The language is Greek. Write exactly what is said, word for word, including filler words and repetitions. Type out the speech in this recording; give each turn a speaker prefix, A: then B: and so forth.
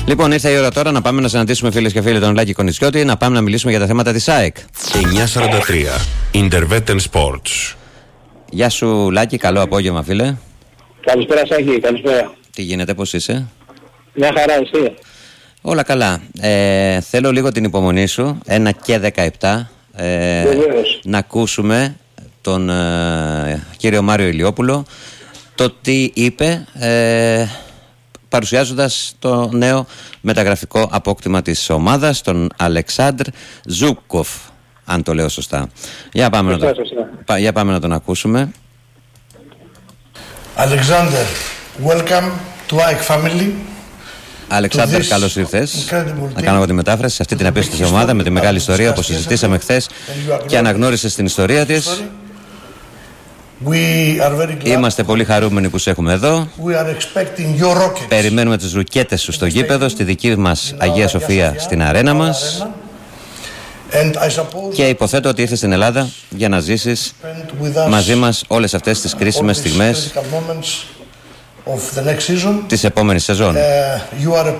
A: Λοιπόν, ήρθε η ώρα τώρα να πάμε να συναντήσουμε φίλες και φίλοι τον Λάκη Κονισιώτη, να πάμε να μιλήσουμε για τα θέματα της ΑΕΚ.
B: εννιακόσια σαράντα τρία Intervetten Sports.
A: Γεια σου Λάκη, καλό απόγευμα φίλε.
C: Καλησπέρα Σάκη, καλησπέρα.
A: Τι γίνεται, πώς είσαι?
C: Μια χαρά, εσύ?
A: Όλα καλά. Ε, θέλω λίγο την υπομονή σου, ένα και δεκαεπτά, ε, να ακούσουμε τον ε, κύριο Μάριο Ηλιόπουλο, το τι είπε ε, παρουσιάζοντας το νέο μεταγραφικό απόκτημα της ομάδας, τον Αλεξάνδρ Ζούκοφ, αν το λέω σωστά. Για πάμε, σωστά, να, τον, σωστά. Για πάμε να τον ακούσουμε.
D: Alexander, welcome to ΑΕΚ family.
A: Αλεξάνδρ, καλώς ήρθες. Να κάνω εγώ τη μετάφραση σε αυτή την απίστευτη ομάδα με τη μεγάλη ιστορία, όπως συζητήσαμε χθες και αναγνώρισες την ιστορία της. Είμαστε πολύ χαρούμενοι που σε έχουμε εδώ. Περιμένουμε τις ρουκέτες σου στο γήπεδο, στη δική μας Αγία Σοφία, στην αρένα μας. Και υποθέτω ότι ήρθες στην Ελλάδα για να ζήσεις μαζί μας όλες αυτές τις κρίσιμες στιγμές της επόμενης σεζόν.